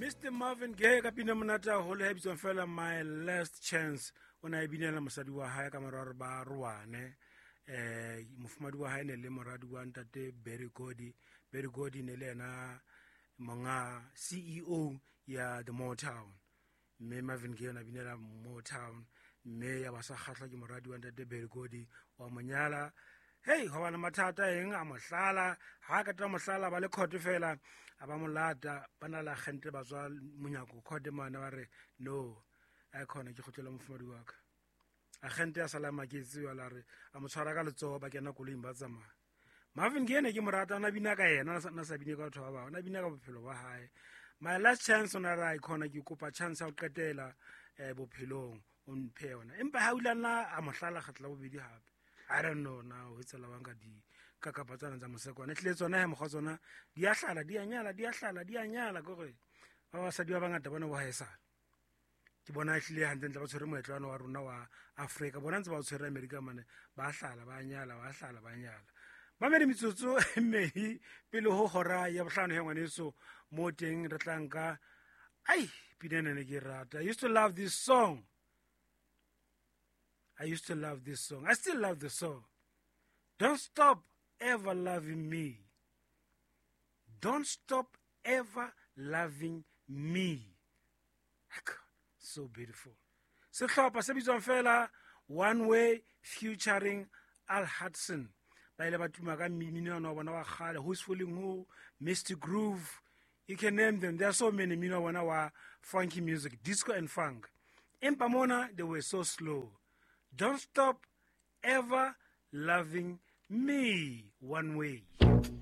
Mr. Marvin Gaye ka pina monata ho le hebitsong fela My Last Chance o na e binela mosadi wa hae ka moraro ba roane mofumadi wa hae ne le moradi wa ntate Berry Gordy ne le ena monga CEO ya the Motown mme Marvin Gaye na binela Motown mme ya ba sa khatla ke moradi wa ntate Berry Gordy wa monyala. Hey, ho bana mathata eng a mohlala ha ka tla mohlala ba le khothe fela aba molata bana la khente ba tswa monyako khothe mana ba re no a khona ke khotlela mofumadi wa ka a khente a salama ke tsiwa la re a mo tshwara ka letsoho ba kena koleng ba tsamaya. Marvin Gaye ne ke morata na bina ka yena na sa bine ka batho ba na bina ka bophelo ba hae. My Last Chance ona ra ikona ke kopa chance ya ho qetela bophelong o mphe yona empa ha ulana a mohlala khatla bobedi hape. I don't know now it's a lawanga di kakapatsana tsa mosekwana tle tsona he mogwa tsona di a hlala di a nyala gore ba ba sa di ba bangata bona bo haesala ke bona hle hantle ntla ba tshwere moetlano wa rona wa Africa bona ntse ba tshwere America mane ba hlala ba nyala ba mere mitsotso mehi pele ho hora ya bohlano he ngwaneso mo teng re tlanka ai pinene ne ke rata. I used to love this song. I still love the song. Don't stop ever loving me. Don't stop ever loving me. So beautiful. Sehlopha se bitswang fela One Way featuring Al Hudson. Ba ile ba tuma ka mmino wa bona wa khale, Who's Fooling Who, Mystic Groove. You can name them. There are so many mmino wa bona wa funky music, disco and funk. Empa mona they were so slow. Don't stop ever loving me. One Way.